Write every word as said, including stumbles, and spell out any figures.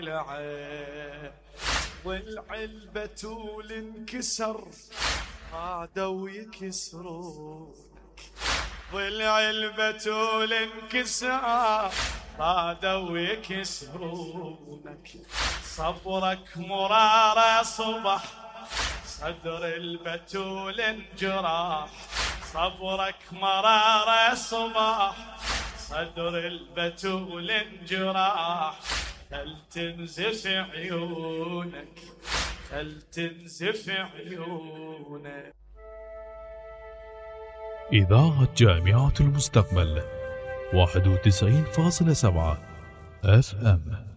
العين والعلبة تول انكسر عادوا يكسرونك، والعلبة تول انكسر عادوا يكسرونك. صبرك مرارة صبح صدر البتول انجراح، صبرك مرارة صبح صدر البتول انجراح. خل تنزف عيونك خل تنزف عيونك. إذاعة جامعة المستقبل واحد وتسعين فاصلة سبعة اف ام.